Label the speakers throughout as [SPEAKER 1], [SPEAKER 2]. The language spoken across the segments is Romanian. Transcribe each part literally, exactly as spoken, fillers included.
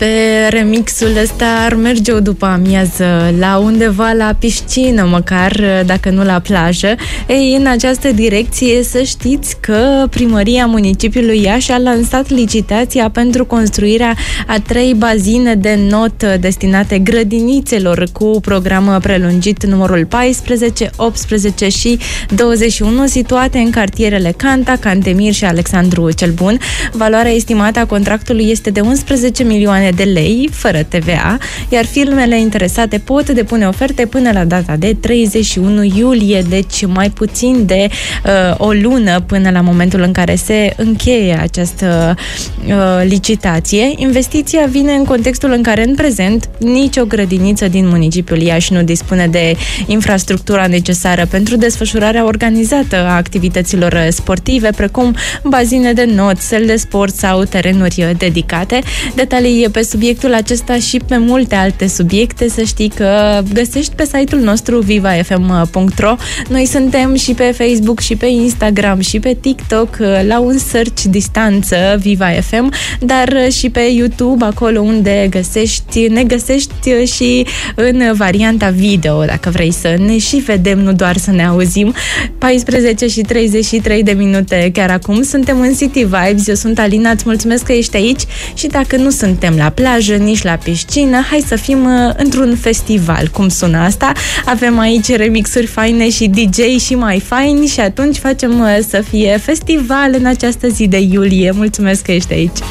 [SPEAKER 1] pe remixul ăsta ar merge o după amiază la undeva la piscină, măcar dacă nu la plajă. Ei, în această direcție să știți că Primăria Municipiului Iași a lansat licitația pentru construirea a trei bazine de not destinate grădinițelor cu program prelungit numărul paisprezece, optsprezece și douăzeci și unu, situate în cartierele Canta, Cantemir și Alexandru cel Bun. Valoarea estimată a contractului este de unsprezece milioane de lei, fără T V A, iar firmele interesate pot depune oferte până la data de treizeci și unu iulie, deci mai puțin de uh, o lună până la momentul în care se încheie această uh, licitație. Investiția vine în contextul în care în prezent nicio grădiniță din municipiul Iași nu dispune de infrastructura necesară pentru desfășurarea organizată a activităților sportive, precum bazine de not, săli de sport sau terenuri dedicate. Detalii pe subiectul acesta și pe multe alte subiecte, să știi că găsești pe site-ul nostru viva f m punct r o. Noi suntem și pe Facebook și pe Instagram și pe TikTok la un search distanță Viva F M, dar și pe YouTube, acolo unde găsești, ne găsești și în varianta video, dacă vrei să ne și vedem, nu doar să ne auzim. paisprezece și treizeci și trei de minute chiar acum. Suntem în City Vibes, eu sunt Alina, îți mulțumesc că ești aici și dacă nu suntem la plajă, nici la piscină, hai să fim uh, într-un festival. Cum sună asta? Avem aici remixuri faine și D J și mai faini și atunci facem uh, să fie festival în această zi de iulie. Mulțumesc că ești aici!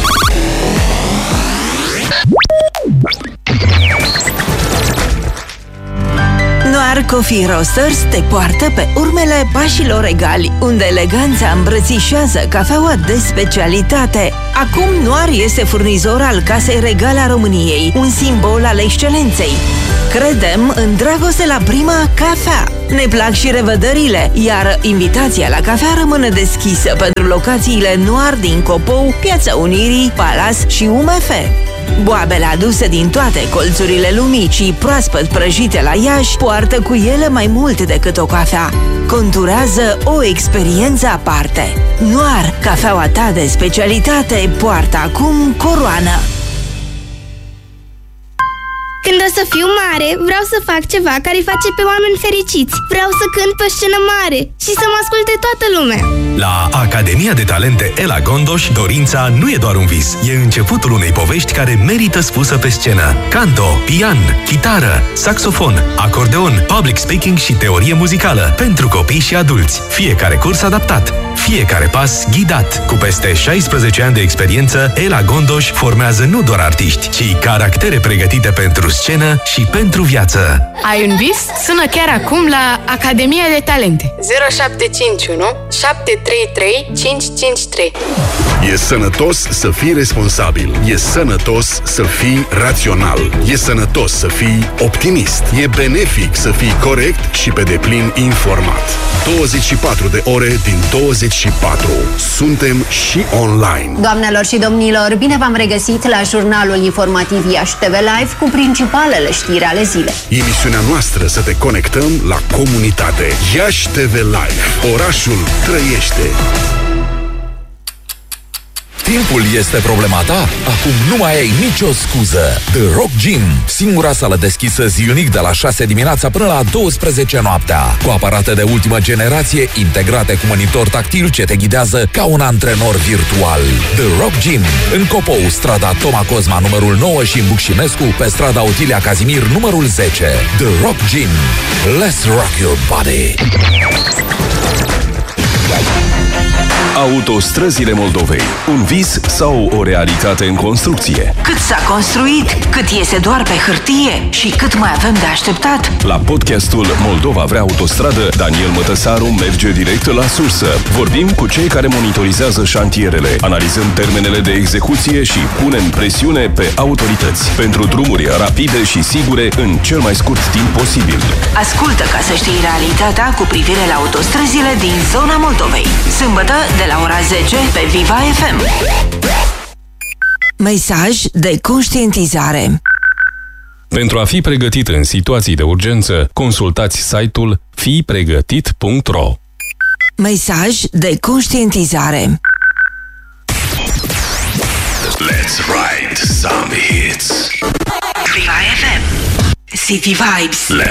[SPEAKER 2] Noir Coffee Roasters te poartă pe urmele pașilor egali, unde eleganța îmbrățișează cafeaua de specialitate. Acum Noir este furnizor al Casei Regale a României, un simbol al excelenței. Credem în dragoste la prima cafea. Ne plac și revederile, iar invitația la cafea rămâne deschisă pentru locațiile Noir din Copou, Piața Unirii, Palas și U M F. Boabele aduse din toate colțurile lumii și proaspăt prăjite la Iași poartă cu ele mai mult decât o cafea. Conturează o experiență aparte. Noir, cafeaua ta de specialitate, poartă acum coroană.
[SPEAKER 3] Când o să fiu mare, vreau să fac ceva care îi face pe oameni fericiți. Vreau să cânt pe scenă mare și să mă asculte toată lumea.
[SPEAKER 4] La Academia de Talente Ela Gondoș, dorința nu e doar un vis. E începutul unei povești care merită spusă pe scenă. Canto, pian, chitară, saxofon, acordeon, public speaking și teorie muzicală pentru copii și adulți. Fiecare curs adaptat, fiecare pas ghidat. Cu peste șaisprezece ani de experiență, Ela Gondoș formează nu doar artiști, ci caractere pregătite pentru scenă și pentru viață.
[SPEAKER 5] Ai un vis? Sună chiar acum la Academia de Talente. zero șapte cinci unu șapte trei trei cinci cinci trei.
[SPEAKER 6] E sănătos să fii responsabil. E sănătos să fii rațional. E sănătos să fii optimist. E benefic să fii corect și pe deplin informat. douăzeci și patru de ore din douăzeci și patru. Suntem și online.
[SPEAKER 7] Doamnelor și domnilor, bine v-am regăsit la jurnalul informativ Iași T V Live cu principalele știri ale zilei.
[SPEAKER 6] Emisiunea noastră să te conectăm la comunitate. Iași T V Live. Orașul trăiește.
[SPEAKER 8] Timpul este problema ta? Acum nu mai ai nicio scuză. The Rock Gym, singura sală deschisă zilnic de la șase dimineața până la douăsprezece noaptea, cu aparate de ultimă generație integrate cu monitor tactil ce te ghidează ca un antrenor virtual. The Rock Gym, în Copou, strada Toma Cosma numărul nouă și în Bucșinescu, pe strada Otilia Cazimir numărul zece. The Rock Gym. Let's rock your body.
[SPEAKER 9] Autostrăzile Moldovei. Un vis sau o realitate în construcție?
[SPEAKER 2] Cât s-a construit, cât iese doar pe hârtie și cât mai avem de așteptat?
[SPEAKER 9] La podcastul Moldova vrea autostradă, Daniel Mătăsaru merge direct la sursă. Vorbim cu cei care monitorizează șantierele, analizăm termenele de execuție și punem presiune pe autorități pentru drumuri rapide și sigure în cel mai scurt timp posibil.
[SPEAKER 2] Ascultă ca să știi realitatea cu privire la autostrăzile din zona Moldovei. Sâmbătă de la ora zece pe Viva F M. Mesaj de conștientizare.
[SPEAKER 9] Pentru a fi pregătit în situații de urgență, consultați site-ul fi pregătit punct r o.
[SPEAKER 2] Mesaj de conștientizare.
[SPEAKER 4] Let's ride!
[SPEAKER 6] Some hits.
[SPEAKER 2] Viva F M. City Vibes.
[SPEAKER 6] Le